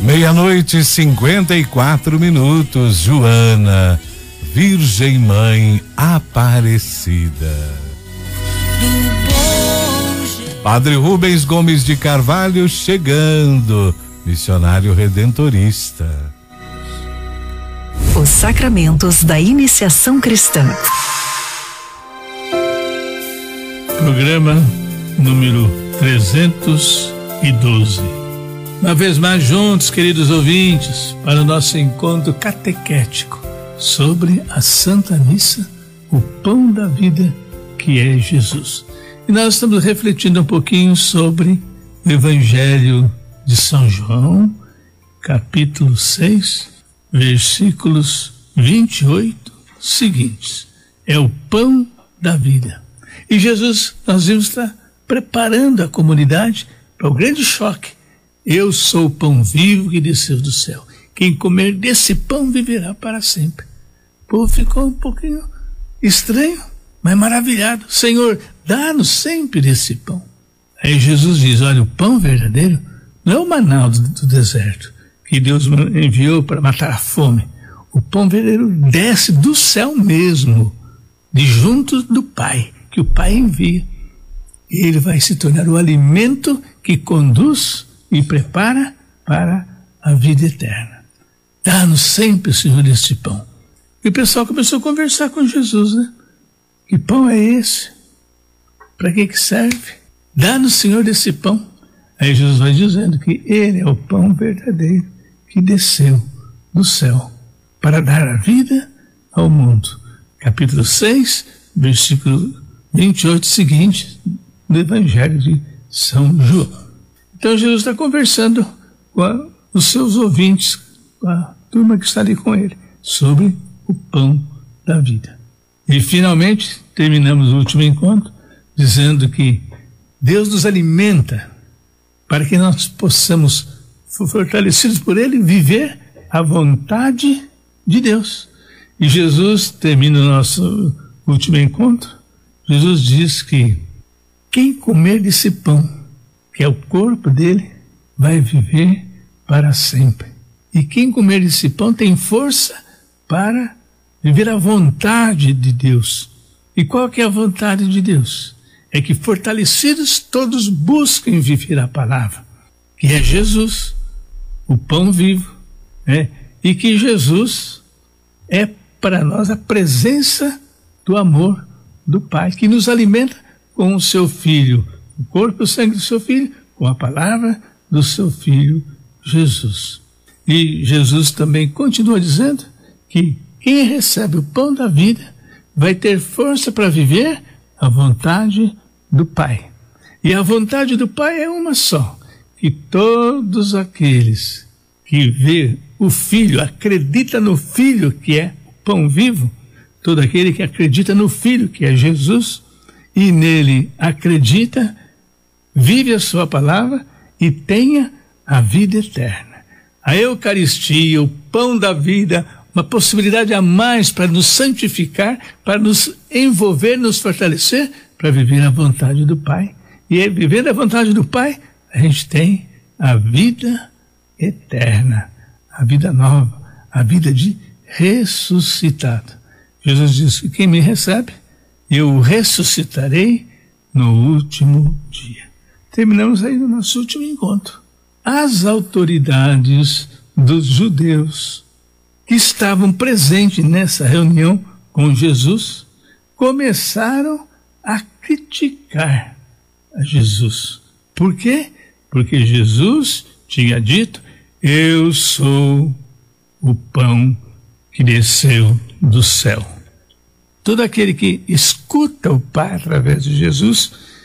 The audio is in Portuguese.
Meia-noite, 54 minutos. Joana, Virgem Mãe Aparecida. Padre Rubens Gomes de Carvalho chegando, missionário redentorista. Os sacramentos da iniciação cristã. Programa número 312. Uma vez mais juntos, queridos ouvintes, para o nosso encontro catequético sobre a Santa Missa, o pão da vida que é Jesus. E nós estamos refletindo um pouquinho sobre o Evangelho de São João, capítulo 6, versículos 28 seguintes. É o pão da vida. E Jesus, nós vimos estar preparando a comunidade para o grande choque. Eu sou o pão vivo que desceu do céu. Quem comer desse pão viverá para sempre. O povo ficou um pouquinho estranho, mas maravilhado. Senhor, dá-nos sempre desse pão. Aí Jesus diz, olha, o pão verdadeiro não é o maná do deserto, que Deus enviou para matar a fome. O pão verdadeiro desce do céu mesmo, de junto do Pai, que o Pai envia. E ele vai se tornar o alimento que conduz e prepara para a vida eterna. Dá-nos sempre, Senhor, este pão. E o pessoal começou a conversar com Jesus, né? Que pão é esse? Para que serve? Dá-nos, Senhor, desse pão. Aí Jesus vai dizendo que ele é o pão verdadeiro que desceu do céu para dar a vida ao mundo. Capítulo 6, versículo 28 seguinte do Evangelho de São João. Então Jesus está conversando com os seus ouvintes, com a turma que está ali com ele, sobre o pão da vida. E finalmente terminamos o último encontro dizendo que Deus nos alimenta para que nós possamos, fortalecidos por ele, viver a vontade de Deus. E Jesus termina o nosso último encontro. Jesus diz que quem comer desse pão, que é o corpo dele, vai viver para sempre. E quem comer desse pão tem força para viver a vontade de Deus. E qual que é a vontade de Deus? É que fortalecidos todos busquem viver a palavra, que é Jesus, o pão vivo, né? E que Jesus é para nós a presença do amor do Pai, que nos alimenta com o seu Filho, o corpo e o sangue do seu Filho, com a palavra do seu Filho Jesus. E Jesus também continua dizendo que quem recebe o pão da vida vai ter força para viver a vontade do Pai. E a vontade do Pai é uma só, que todos aqueles que vê o Filho, acredita no Filho que é o pão vivo, todo aquele que acredita no Filho que é Jesus, e nele acredita, vive a sua palavra e tenha a vida eterna. A Eucaristia, o pão da vida, uma possibilidade a mais para nos santificar, para nos envolver, nos fortalecer, para viver a vontade do Pai. E vivendo a vontade do Pai, a gente tem a vida eterna, a vida nova, a vida de ressuscitado. Jesus diz que quem me recebe, eu o ressuscitarei no último dia. Terminamos aí no nosso último encontro. As autoridades dos judeus que estavam presentes nessa reunião com Jesus começaram a criticar a Jesus. Por quê? Porque Jesus tinha dito, eu sou o pão que desceu do céu. Todo aquele que escuta o Pai através de Jesus